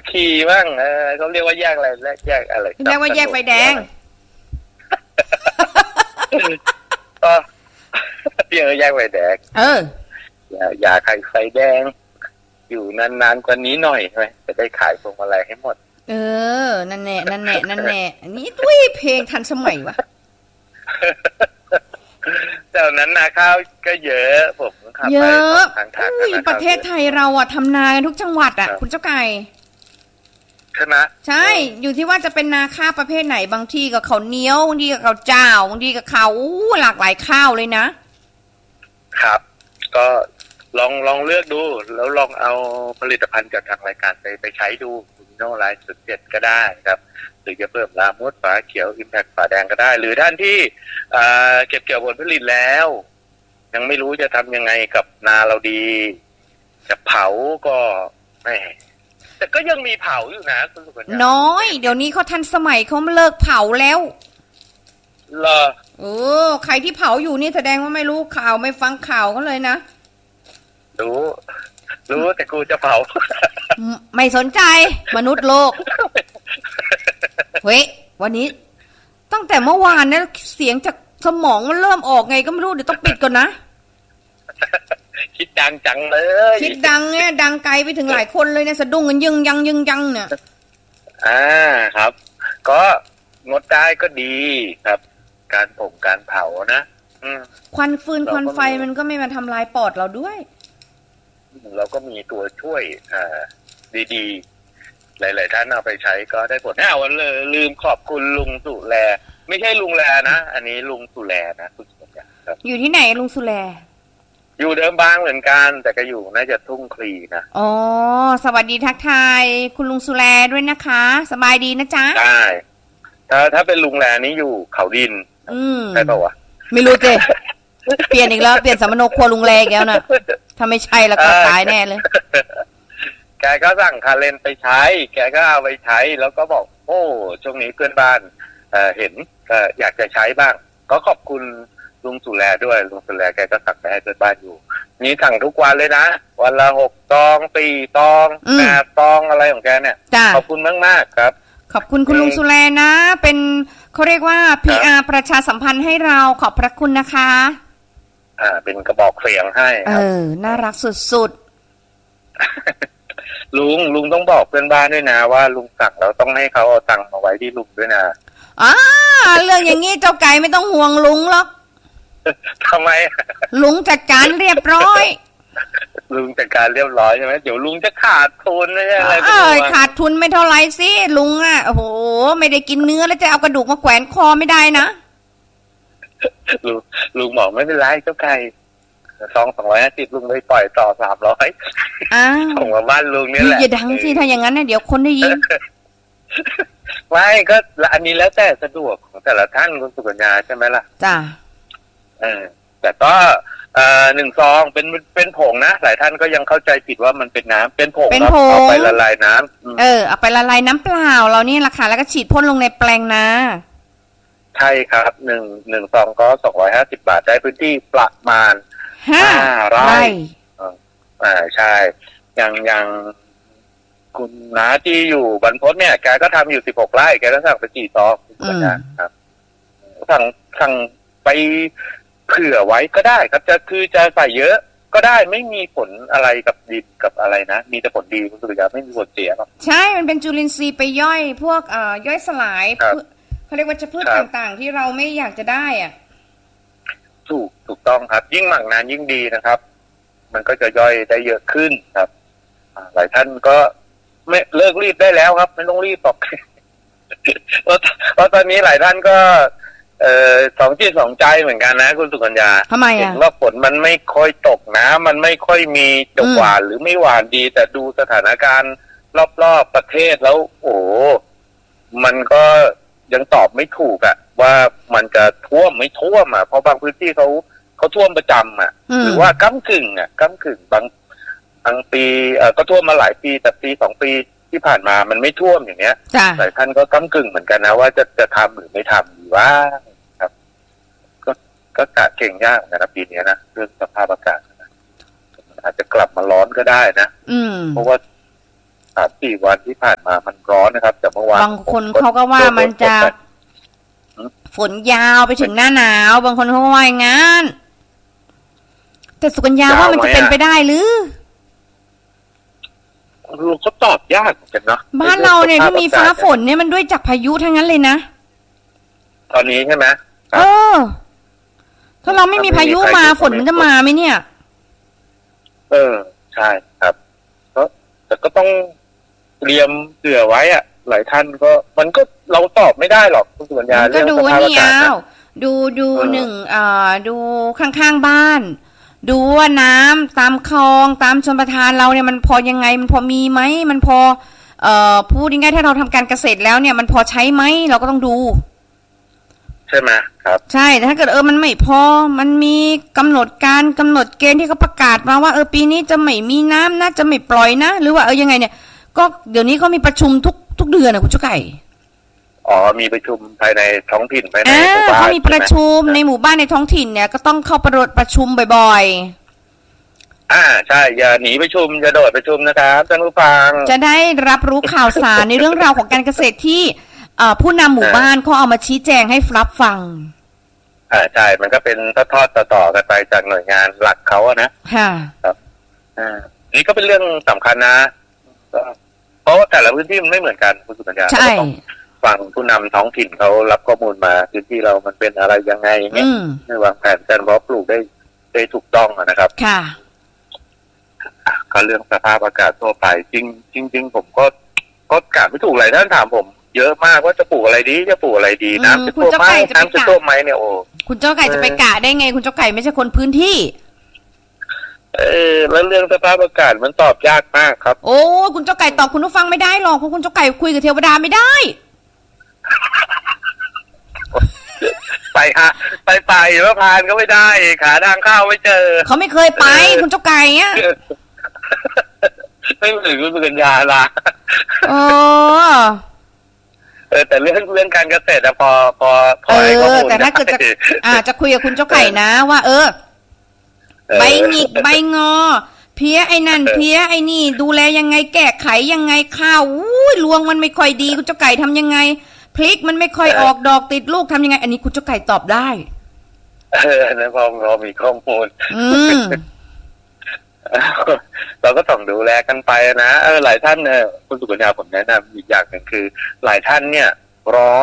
ขี่บ้างเขาเรียกว่าแยกอะไรแยกอะไรเรียกว่าแยกไฟแดงก็เรียกว่าแยกไฟแดงอย่าขายไฟแดงอยู่นานๆกว่านี้หน่อยใช่ไหมจะได้ขายพวงมาลัยให้หมดนั่นแน่นี่ด้วยเพลงทันสมัยวะแต่นั้นนาข้าวก็เยอะผมขับไปทางประเทศไทยเราอ่ะทำนากันทุกจังหวัดอ่ะคุณเจ้าไก่ใช่ไหมใช่อยู่ที่ว่าจะเป็นนาข้าวประเภทไหนบางที่ก็ข้าวเหนียวบางทีก็ข้าวเจ้าบางทีก็ข้าวหลากหลายข้าวเลยนะครับก็ลองเลือกดูแล้วลองเอาผลิตภัณฑ์จากทางรายการไปใช้ดูโน่ไลฟ์สุดเด็ดก็ได้ครับหรือจะเพิ่มลามุดฝาเขียวอิมแพคฝาแดงก็ได้หรือท่านที่เก็บเกี่ยวผลผลิตแล้วยังไม่รู้จะทำยังไงกับนาเราดีจะเผาก็ไม่แต่ก็ยังมีเผาอยู่นะคุณสุกัญญาน้อยเดี๋ยวนี้เขาทันสมัยเขาเลิกเผาแล้วเหรอใครที่เผาอยู่นี่แสดงว่าไม่รู้ข่าวไม่ฟังข่าวก็เลยนะรู้แต่กูจะเผาไม่สนใจมนุษย์โลกเฮ้ยวันนี้ตั้งแต่เมื่อวานเนี่ยเสียงจากสมองมันเริ่มออกไงก็ไม่รู้เดี๋ยวต้องปิดก่อนนะคิดดังจังเลยคิดดังเนี่ยดังไกลไปถึงหลายคนเลยเนี่ยสะดุ้งกันยึงยังเนี่ยครับก็งดได้ก็ดีครับการเผานะควันฟืนควันไฟมันก็ไม่มาทำลายปอดเราด้วยเราก็มีตัวช่วยดีๆหลายๆท่านเอาไปใช้ก็ได้ผลวันเลยลืมขอบคุณลุงสุแลไม่ใช่ลุงแลนะอันนี้ลุงสุแลนะคุณสุแลครับอยู่ที่ไหนลุงสุแลอยู่เดิมบางเหมือนกันแต่ก็อยู่น่าจะทุ่งคลีนะสวัสดีทักทายคุณลุงสุแลด้วยนะคะสบายดีนะจ๊ะได้ถ้าเป็นลุงแลนี้อยู่เขาดินใช่ป่าววะไม่รู้เจเปลี่ยนอีกแล้วเปลี่ยนสมโนครัวลุงแลอีกแล้วนะถ้าไม่ใช่แล้วก็ตายแน่เลยแกก็สั่งคาเลนไปใช้แกก็เอาไปใช้แล้วก็บอกโอ้ช่วงนี้เพื่อนบ้านเห็นอยากจะใช้บ้างก็ขอบคุณลุงสุแลด้วยลุงสุแลแกก็สั่งไปให้เพื่อนบ้านอยู่นี่สั่งทุกวันเลยนะวันละ6 ซอง4 ซอง8 ซองอะไรของแกเนี่ยขอบคุณมากๆครับขอบคุณคุณลุงสุแลนะเป็นเขาเรียกว่า PR ประชาสัมพันธ์ให้เราขอบพระคุณนะคะเป็นกระบอกเสียงให้น่ารักสุดๆลุงต้องบอกเพื่อนบ้านด้วยนะว่าลุงสั่งแล้วต้องให้เขาเอาตังค์มาไว้ที่ลุงด้วยนะเรื่องอย่างนี้เจ้าไก่ไม่ต้องห่วงลุงหรอกทำไมลุงจัดการเรียบร้อยลุงจัดการเรียบร้อยใช่ไหมเดี๋ยวลุงจะขาดทุนอะไรขาดทุนไม่เท่าไรสิลุงโอ้โหไม่ได้กินเนื้อแล้วจะเอากระดูกมาแขวนคอไม่ได้นะลุงบอกไม่เป็นไรเจ้าไก่ซอง250ลุงเลยปล่อยต่อ300ส่งมาบ้านลุงนี่แหละอย่าดังสิถ้าอย่างนั้นเนี่ยเดี๋ยวคนได้ยินไม่ก็อันนี้แล้วแต่สะดวกของแต่ละท่านคุณสุกัญญาใช่ไหมล่ะจ้าแต่ก็1 ซองเป็นผงนะหลายท่านก็ยังเข้าใจผิดว่ามันเป็นน้ำเป็นผงเอาไปละลายน้ำเอาไปละลายน้ำเปล่าเรานี่ราคาแล้วก็ฉีดพ่นลงในแปลงนาใช่ครับ1 ซองก็250 บาทได้พื้นที่ประมาณ5 ไร่ใช่อย่างคุณน้าที่อยู่บรรพตเนี่ยแกก็ทำอยู่16 ไร่แกก็สั่งไป4 ซองครับสั่งไปเผื่อไว้ก็ได้ครับจะใส่เยอะก็ได้ไม่มีผลอะไรกับดินกับอะไรนะมีแต่ผลดีคุณสุริยะไม่มีผลเสียหรอกใช่มันเป็นจุลินทรีย์ไปย่อยพวกย่อยสลายเขาเรียกว่าพืชต่างๆที่เราไม่อยากจะได้ถูกต้องครับยิ่งหมักนานยิ่งดีนะครับมันก็จะย่อยได้เยอะขึ้นครับหลายท่านก็ไม่เลิกรีบได้แล้วครับไม่ต้องรีบหรอกเพราะตอนนี้หลายท่านก็สองจิตสองใจเหมือนกันนะคุณสุกัญญาทำไมเห็นว่าฝนมันไม่ค่อยตกนะมันไม่ค่อยมีจะหวานหรือไม่หวานดีแต่ดูสถานการณ์รอบๆประเทศแล้วโอ้มันก็ยังตอบไม่ถูกว่ามันจะท่วมไม่ท่วมเพราะบางพื้นที่เขาท่วมประจำหรือว่าก้ำกึ่งบางปีก็ท่วมมาหลายปีแต่ปี2 ปีที่ผ่านมามันไม่ท่วมอย่างเงี้ยหลายท่านก็ก้ำกึ่งเหมือนกันนะว่าจะทำหรือไม่ทำหรือว่าครับก็กะเก่งยากนะปีนี้นะเรื่องสภาพอากาศอาจจะกลับมาร้อนก็ได้นะเพราะว่า 3-4 วันที่ผ่านมามันร้อนนะครับแต่เมื่อวานบางคนเขาก็ว่ามันจะฝนยาวไปถึงหน้าหนาวบางคนเขาว่าอย่างนั้นแต่สุกัญญาว่ามันจะเป็นไปได้หรือเขาตอบยากเหมือนกันเนาะบ้านเราเนี่ยที่มีฟ้าฝนเนี่ยมันด้วยจากพายุทั้งนั้นเลยนะตอนนี้ใช่ไหมถ้าเราไม่มีพายุมาฝนมันจะมาไหมเนี่ยใช่ครับแต่ก็ต้องเตรียมเผื่อไว้อะหลายท่านก็มันก็เราตอบไม่ได้หรอกคุณสุวรรณาก็ดูนี่ดูหนึ่งดูข้างๆบ้านดูว่าน้ำตามคลองตามชลประทานเราเนี่ยมันพอยังไงมันพอมีไหมมันพอพูดง่ายๆถ้าเราทำการเกษตรแล้วเนี่ยมันพอใช้ไหมเราก็ต้องดูใช่ไหมครับใช่แต่ถ้าเกิดมันไม่พอมันมีกำหนดการกำหนดเกณฑ์ที่เขาประกาศมาว่าปีนี้จะไม่มีน้ำนะจะไม่ปล่อยนะหรือว่ายังไงเนี่ยก็เดี๋ยวนี้เขามีประชุมทุกเดือนนะคุณเจ้าไก่มีประชุมภายในท้องถิ่นภายในหมู่บ้านเขามีประชุมในหมู่บ้านในท้องถิ่นเนี่ยก็ต้องเข้าประชุมบ่อยๆใช่อย่าหนีประชุมอย่าโดดประชุมนะครับท่านผู้ฟังจะได้รับรู้ข่าวสารในเรื่องราวของการเกษตรที่ผู้นำหมู่บ้านเขาเอามาชี้แจงให้รับฟังใช่มันก็เป็นทอดต่อกันไปจากหน่วยงานหลักเขาอะนะครับนี่ก็เป็นเรื่องสำคัญนะเพราะว่าแต่ละพื้นที่มันไม่เหมือนกันคุณสุกัญญาใช่ฟังผู้นำท้องถิ่นเขารับข้อมูลมาพื้นที่เรามันเป็นอะไรยังไงเงี้ยในวางแผนการเพาะปลูกได้ถูกต้องนะครับค่ะก็เรื่องสภาพอากาศทั่วไปจริงผมก็กะไม่ถูกเลยท่านถามผมเยอะมากว่าจะปลูกอะไรดีน้ำจะท่วมไหมน้ำจะท่วมไหมเนี่ยคุณเจ้าไก่จะไปกะได้ไงคุณเจ้าไก่ไม่ใช่คนพื้นที่แล้วเรื่องสภาพอากาศมันตอบยากมากครับโอ้คุณเจ้าไก่ตอบคุณผู้ฟังไม่ได้หรอกเพราะคุณเจ้าไก่คุยกับเทวดาไม่ได้ไปแล้วพานก็ไม่ได้ขาทางเข้าไม่เจอเขาไม่เคยไปคุณเจ้าไก่อ่ะไม่ถึงคุณสุกัญญาละแต่เรื่องการเกษตรพอให้ข้อมูลแต่ถ้าเกิดจะคุยกับคุณเจ้าไก่นะว่าใบหงิกใบงอเพี้ยไอ้นั่นเพี้ยไอ้นี่ดูแลยังไงแก้ไขยังไงข้าวรวงมันไม่ค่อยดีคุณเจ้าไก่ทำยังไงพริกมันไม่ค่อยออกดอกติดลูกทำยังไงอันนี้คุณเจ้าไก่ตอบได้นะพอเรามีข้อมูลเราก็ต้องดูแลกันไปนะหลายท่านคุณสุกัญญาผมแนะนำอีกอย่างหนึ่งคือหลายท่านเนี่ยรอ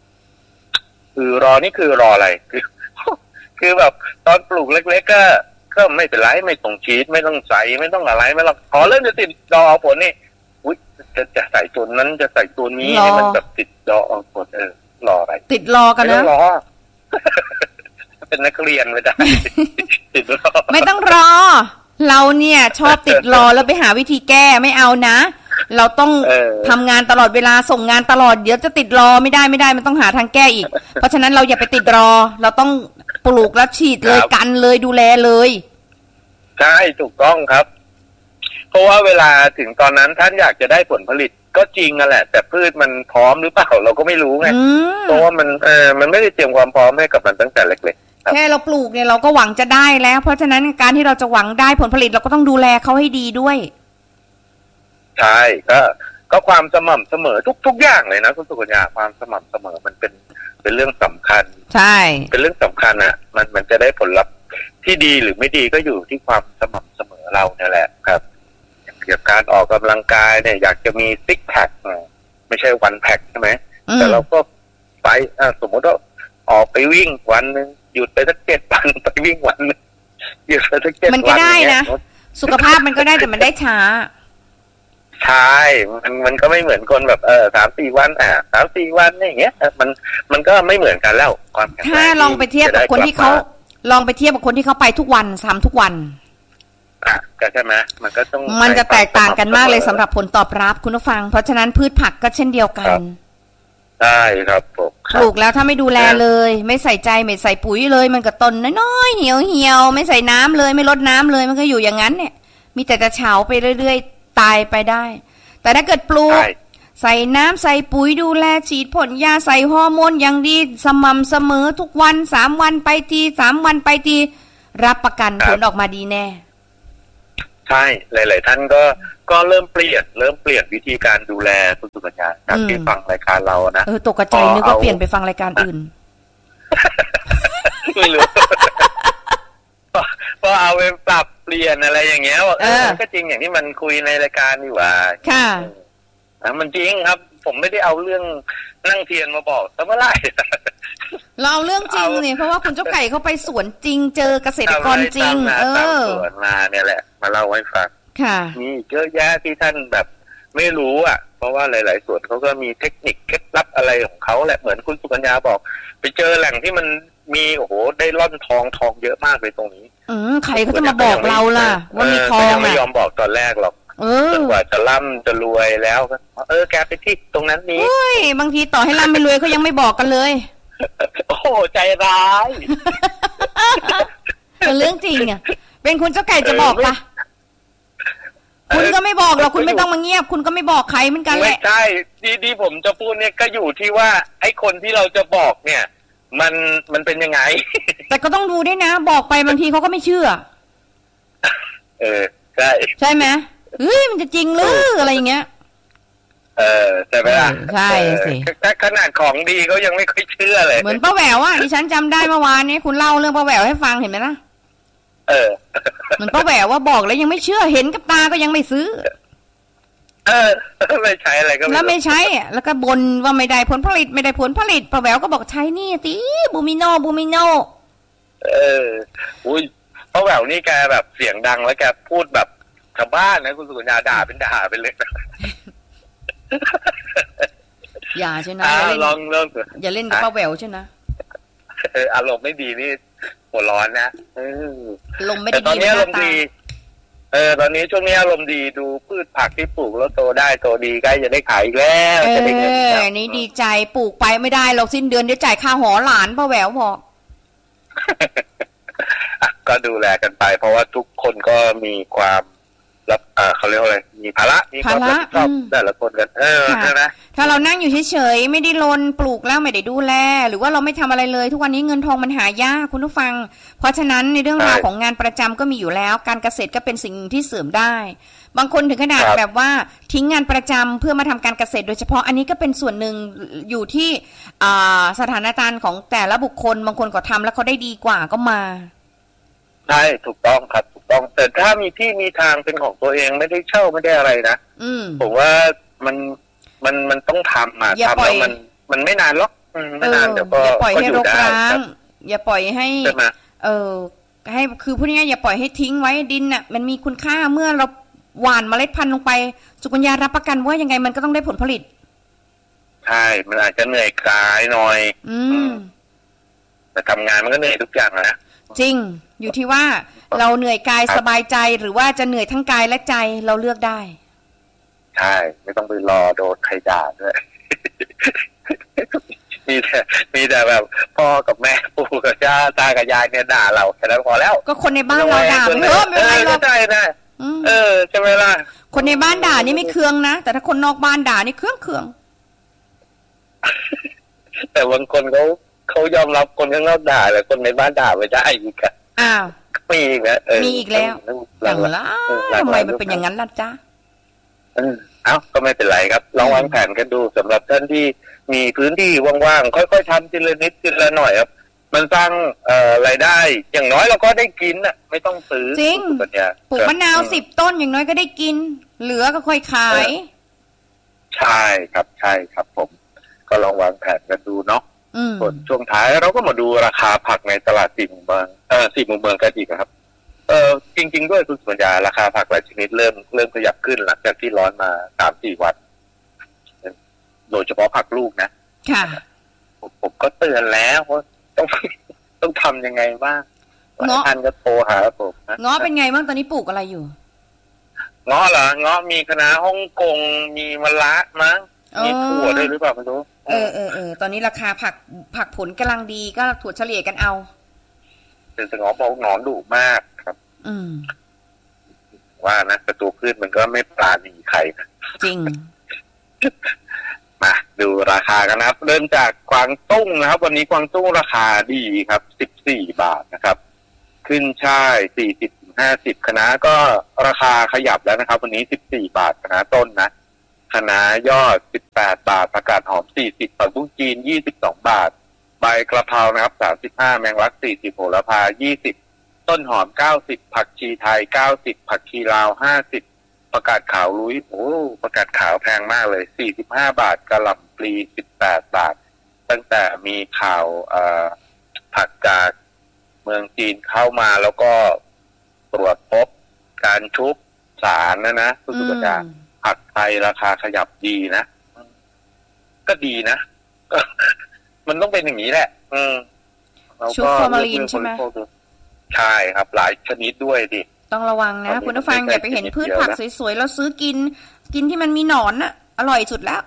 นี่คือรออะไรคือแบบตอนปลูกเล็กๆก็ไม่เป็นไรไม่ต้องฉีดไม่ต้องใส่ไม่ต้องอะไรไม่หรอกพอเริ่มจะติดดอกผลนี่จะใส่ตัวนั้นจะใส่ตัวนี้ให้มันแบบติดดอกผลรออะไรติดรอกันนะรอเป็นนักเรียนไม่ได้ติดรอไม่ต้องรอเราเนี่ยชอบติดรอแล้วไปหาวิธีแก้ไม่เอานะเราต้องทำงานตลอดเวลาส่งงานตลอดเดี๋ยวจะติดรอไม่ได้มันต้องหาทางแก้อีกเพราะฉะนั้นเราอย่าไปติดรอเราต้องปลูกแล้วฉีดเลยกันเลยดูแลเลยใช่ถูกต้องครับเพราะว่าเวลาถึงตอนนั้นท่านอยากจะได้ผลผลิตก็จริงนั่นแหละแต่พืชมันพร้อมหรือเปล่าเราก็ไม่รู้ไงเพราะว่ามันไม่ได้เตรียมความพร้อมให้กับมันตั้งแต่เล็กๆแค่เราปลูกเนี่ยเราก็หวังจะได้แล้วเพราะฉะนั้นการที่เราจะหวังได้ผลผลิตเราก็ต้องดูแลเขาให้ดีด้วยใช่ก็ความสม่ำเสมอทุกอย่างเลยนะคุณสุกัญญาความสม่ำเสมอมันเป็นเรื่องสำคัญใช่เป็นเรื่องสำคัญนะมันจะได้ผลลัพธ์ที่ดีหรือไม่ดีก็อยู่ที่ความสม่ำเสมอเราเนี่ยแหละครับเกี่ยวกับการออกกำลังกายเนี่ยอยากจะมีซิกแพคไม่ใช่วันแพคใช่ไหมแต่เราก็ไปสมมติว่าออกไปวิ่งวันนึงหยุดไปสัก7 วันไปวิ่งวันนึงหยุดไปสัก7 วันมันก็ได้นะสุขภาพมันก็ได้แต่มันได้ช้าใช่มันก็ไม่เหมือนคนแบบ3-4 วัน3-4 วันอย่างเงี้ยมันก็ไม่เหมือนกันแล้วความถ้าลองไปเทียบกับคนที่เขาลองไปเทียบกับคนที่เขาไปทุกวันทำทุกวันก็ใช่ไหมมันก็ต้องมันจะแตกต่างกันมากเลยสำหรับผลตอบรับคุณผู้ฟังเพราะฉะนั้นพืชผักก็เช่นเดียวกันใช่ครับผมปลูกแล้วถ้าไม่ดูแลเลยไม่ใส่ใจไม่ใส่ปุ๋ยเลยมันก็ต้นน้อยๆเหี่ยวไม่ใส่น้ำเลยไม่ลดน้ำเลยมันก็อยู่อย่างนั้นเนี่ยมีแต่จะเฉาไปเรื่อยๆตายไปได้แต่ถ้าเกิดปลูกใส่น้ำใส่ปุ๋ยดูแลฉีดพ่นยาใส่ฮอร์โมนอย่างดีสม่ำเสมอทุกวัน3 วันไปที3 วันไปทีรับประกันผลออกมาดีแน่ใช่หลายๆท่านก็เริ่มเปลี่ยนวิธีการดูแลคุณสุกัญญาจากที่ฟังรายการเรานะตกใจนึกว่าเปลี่ยนไปฟังรายการอื่นไม่รู้พอเอาไปปรับเปลี่ยนอะไรอย่างเงี้ยว่าก็จริงอย่างที่มันคุยในรายการนี่หว่าค่ะมันจริงครับผมไม่ได้เอาเรื่องนั่งเทียนมาบอกแต่เมื่อไหร่เราเรื่องจริงนี่เพราะว่าคุณเจ้าไก่เขาไปสวนจริงเจอเกษตรกรจริงสวนมาเนี่ยแหละมาเล่าให้ฟังมีเยอะแยะที่ท่านแบบไม่รู้อ่ะเพราะว่าหลายๆสวนเขาก็มีเทคนิคเคล็ดลับอะไรของเขาแหละเหมือนคุณสุกัญญาบอกไปเจอแหล่งที่มันมีโอ้โหได้ร่อนทองเยอะมากเลยตรงนี้ใครเขาจะมาบอกเราล่ะว่ามีทองไม่ยอมบอกตอนแรกหรอกจนกว่าจะร่ำจะรวยแล้วแกไปที่ตรงนั้นนี้บางทีต่อให้ร่ำไม่รวยเขายังไม่บอกกันเลยโอ้ใจร้ายเป็นเรื่องจริงอ่ะเป็นคุณเจ้าไก่จะบอกล่ะคุณก็ไม่บอกหรอกคุณไม่ต้องมาเงียบคุณก็ไม่บอกใครเหมือนกันแหละไม่ใช่ที่ผมจะพูดเนี่ยก็อยู่ที่ว่าไอ้คนที่เราจะบอกเนี่ยมันเป็นยังไงแต่ก็ต้องดูด้วยนะบอกไปบางทีเขาก็ไม่เชื่อใช่ไหมมันจะจริงหรืออะไรอย่างเงี้ยใช่ไหมล่ะใช่สิขนาดของดีเขายังไม่ค่อยเชื่อเลยเหมือนป้าแหววอ่ะดิฉันจำได้เมื่อวานนี้คุณเล่าเรื่องป้าแหววให้ฟังเห็นไหมล่ะเหมือนป้าแหววว่าบอกแล้วยังไม่เชื่อเห็นกับตาก็ยังไม่ซื้อไม่ใช้อะไรก็แล้วไม่ใช้แล้วก็บ่นว่าไม่ได้ผลผลิตป้าแหววก็บอกใช้นี่ติบูมิโนอุ้ยป้าแหววนี่แกแบบเสียงดังแล้วแกพูดแบบชาวบ้านนะคุณสุกัญญาด่าไปเลยอย่าใช่ไหมอย่าเล่นกับป้าแหววใช่ไหมอารมณ์ไม่ดีนี่หัวร้อนนะลมไม่ดีตอนนี้อารมณ์ดีตอนนี้ช่วงนี้อารมณ์ดีดูพืชผักที่ปลูกแล้วโตได้โตดีใกล้จะได้ขายอีกแล้วจะได้เงินนี่ดีใจปลูกไปไม่ได้เราสิ้นเดือนเดี๋ยวจ่ายค่าหอหลานป้าแหววบอกก็ดูแลกันไปเพราะว่าทุกคนก็มีความรับเขาเรียกว่าอะไรมีภาระมีความรับผิดชอบแต่ละคนกันใช่ไหมถ้าเรานั่งอยู่เฉยๆไม่ได้รนปลูกแล้วไม่ได้ดูแลหรือว่าเราไม่ทำอะไรเลยทุกวันนี้เงินทองมันหายากคุณผู้ฟังเพราะฉะนั้นในเรื่องราวของงานประจำก็มีอยู่แล้วการเกษตรก็เป็นสิ่งที่เสริมได้บางคนถึงขนาดแบบว่าทิ้งงานประจำเพื่อมาทำการเกษตรโดยเฉพาะอันนี้ก็เป็นส่วนหนึ่งอยู่ที่สถานการณ์ของแต่ละบุคคลบางคนก็ทำแล้วเขาได้ดีกว่าก็มาใช่ถูกต้องครับถูกต้องแต่ถ้ามีที่มีทางเป็นของตัวเองไม่ได้เช่าไม่ได้อะไรนะผมว่ามันต้องทำทำแล้วมันไม่นานหรอกไม่นานเดี๋ยวก็อย่าปล่อยให้รกร้างอย่าปล่อยให้ให้คือพูดง่ายๆอย่าปล่อยให้ทิ้งไว้ดินน่ะมันมีคุณค่าเมื่อเราหว่านเมล็ดพันธุ์ลงไปสุกัญญารับประกันว่ายังไงมันก็ต้องได้ผลผลิตใช่มันอาจจะเหนื่อยกายหน่อยแต่ทำงานมันก็เหนื่อยทุกอย่างนะจริงอยู่ที่ว่าเราเหนื่อยกายสบายใจหรือว่าจะเหนื่อยทั้งกายและใจเราเลือกได้ใช่ไม่ต้องไปรอโดนใครด่าด้วยมีแต่แบบพ่อกับแม่ปู่กับย่าตากับยายเนี่ยด่าเราแค่นั้นพอแล้วก็คนในบ้านเราด่าไม่เป็นไรหรอกใช่นะใช่ไหมล่ะคนในบ้านด่านี่ไม่เคืองนะแต่ถ้าคนนอกบ้านด่านี่เคืองแต่บางคนเขายอมรับคนข้างนอกด่าแต่คนในบ้านด่าไม่ได้อีกอะมีอีกนะมีอีกแล้วอย่างละทำไมมันเป็นอย่างนั้นล่ะจ๊ะก็ไม่เป็นไรครับลองวางแผนกันดูสำหรับท่านที่มีพื้นที่ว่างๆค่อยๆทำทีละนิดทีละหน่อยครับมันสร้างรายได้อย่างน้อยเราก็ได้กินน่ะไม่ต้องซื้อจริงปลูกมะนาว10 ต้นอย่างน้อยก็ได้กินเหลือก็ค่อยขายใช่ครับผมก็ลองวางแผนกันดูเนาะส่วนช่วงท้ายเราก็มาดูราคาผักในตลาด4 มุมเมืองกันอีกครับจริงๆด้วยคุณสุกัญญาราคาผักหลายชนิดเริ่มขยับขึ้นหลังจากที่ร้อนมา 3-4 วันโดยเฉพาะผักลูกนะค่ะผมก็เตือนแล้วว่าต้องทำยังไงบ้างท่านก็โทรหาผมเงาะเป็นไงบ้างตอนนี้ปลูกอะไรอยู่เงาะเหรอเงาะมีคะน้าฮ่องกงมีมะระมั้งมีถั่วด้วยหรือเปล่าไม่รู้ตอนนี้ราคาผักผลกำลังดีก็ถั่วเฉลี่ยกันเอาเป็นสงอบอกหนอนดุมากครับว่านะแต่ตัวพืชมันก็ไม่ปราณีใครนะจริงมาดูราคากันนะครับเริ่มจากกวางตุ้งนะครับวันนี้กวางตุ้งราคาดีครับ14 บาทนะครับขึ้นช่าย 50คะน้าก็ราคาขยับแล้วนะครับวันนี้14บาทคะน้าต้นนะคะน้ายอด18บาทผักกาดหอม40ผักบุ้งจีน22บาทใบกระเพรานะครับ35แมงลัก40โหระพา20ต้นหอม90ผักชีไทย90ผักชีลาว50ผักกาดขาวลุยผักกาดขาวแพงมากเลย45บาทกะหล่ำปลี18บาทตั้งแต่มีข่าวผักจากเมืองจีนเข้ามาแล้วก็ตรวจพบการชุบสารนะคุณสุกัญญาผักไทยราคาขยับดีนะก็ดีนะมันต้องเป็นอย่างนี้แหละชุบฟอร์มาลีนใช่ไหมใช่ครับหลายชนิดด้วยดิต้องระวังนะคุณผู้ฟังอย่าไปเห็นพืชผักสวยๆแล้วซื้อกินที่มันมีหนอนน่ะอร่อยสุดแล้ว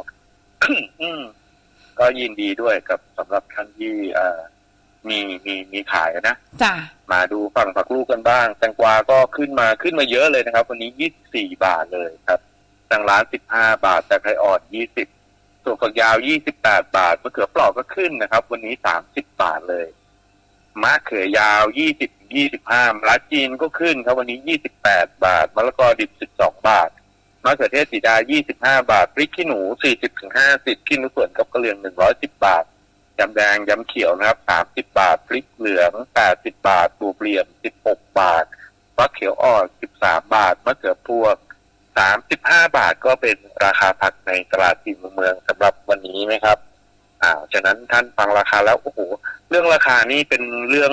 ก็ยินดีด้วยกับสำหรับท่านที่มีขายนะจ้ะมาดูฝั่งผักลูกกันบ้างแตงกวาก็ขึ้นมาเยอะเลยนะครับวันนี้24บาทเลยครับทางร้าน15บาทแต่ไข่อ่อน20ส่วนฝักยาว28บาทมะเขือเปราะก็ขึ้นนะครับวันนี้30บาทเลยมะเขือยาว20-25มะระจีนก็ขึ้นครับวันนี้28บาทมะละกอดิบ12บาทมะเขือเทศสีดา25บาทพริกขี้หนู40-50ขี้หนูสวนกับกระเหรี่ยง110บาทยำแดงยำเขียวนะครับ30บาทพริกเหลือง80บาทบวบเหลี่ยม16บาทมะเขืออ่อน13บาทมะเขือพวง35บาทก็เป็นราคาผักในตลาดสี่มุมเมืองสำหรับวันนี้ไหมครับฉะนั้นท่านฟังราคาแล้วโอ้โหเรื่องราคานี่เป็นเรื่อง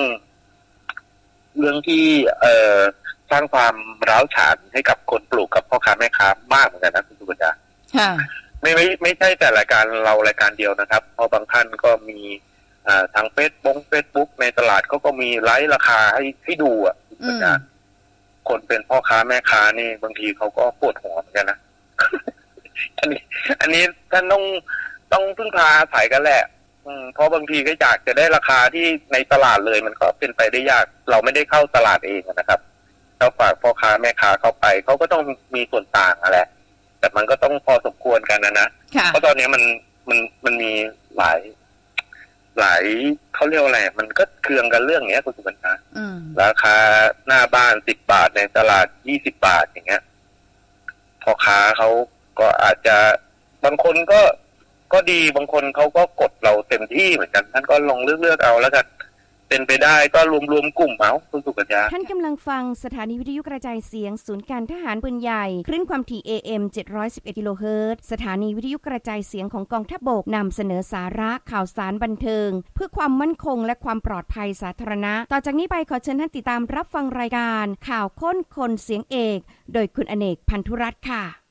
ที่สร้างความร้าวฉานให้กับคนปลูกกับพ่อค้าแม่ค้ามากเหมือนกันนะคุณสุกัญญาไม่ใช่แต่รายการเดียวนะครับเพราะบางท่านก็มีทางเฟซบุ๊กในตลาดก็มีไลฟ์ราคาให้ดูคุณสุกัญญาคนเป็นพ่อค้าแม่ค้านี่บางทีเขาก็ปวดหัวเหมือนกันนะ อันนี้ท่านต้องพึ่งพาอาศัยกันแหละเพราะบางทีก็อยากจะได้ราคาที่ในตลาดเลยมันก็เป็นไปได้ยากเราไม่ได้เข้าตลาดเองนะครับเราฝากพ่อค้าแม่ค้าเข้าไปเขาก็ต้องมีส่วนต่างอะไรแต่มันก็ต้องพอสมควรกันนะเพราะตอนนี้มันมีหลายเขาเรียกอะไรมันก็เคืองกันเรื่องนี้คุณสุกัญญาราคาหน้าบ้าน10บาทในตลาด20บาทอย่างเงี้ยพ่อค้าเขาก็อาจจะบางคนก็ดีบางคนเขาก็กดเราเต็มที่เหมือนกันท่านก็ลองเลือกเอาแล้วกันเป็นไปได้ก็รวมกลุ่มเอาคุณสุกัญญาท่านกำลังฟังสถานีวิทยุกระจายเสียงศูนย์การทหารปืนใหญ่คลื่นความถี่ AM 711 กิโลเฮิรตซ์สถานีวิทยุกระจายเสียงของกองทัพบกนำเสนอสาระข่าวสารบันเทิงเพื่อความมั่นคงและความปลอดภัยสาธารณะต่อจากนี้ไปขอเชิญท่านติดตามรับฟังรายการข่าวค้นคนเสียงเอกโดยคุณอเนกพันธุรัตน์ค่ะ